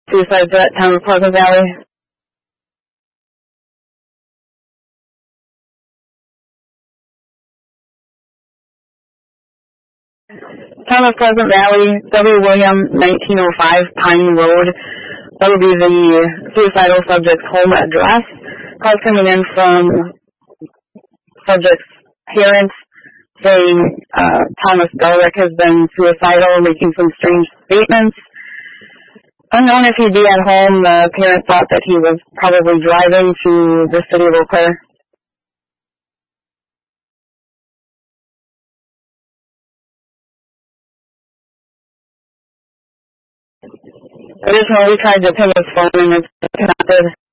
suicide threat, town of Pleasant Valley. Town of Pleasant Valley, W. William, 1905 Pine Road. That will be the suicidal subject's home address. Calls coming in from subject's parents saying Thomas Belrick has been suicidal, making some strange statements. Unknown if he'd be at home, the parent thought that he was probably driving to the city of Eau Claire. Additionally, we tried to ping his phone and it's connected.